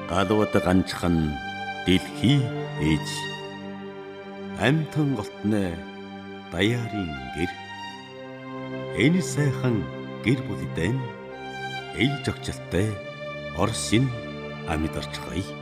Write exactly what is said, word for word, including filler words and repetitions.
галууд ганчхан дэлхий ээж амтан голтны даяарын гэр энэ сайхан гэр бүлдэн ээж огчлолтой Орсын амьдарч гай.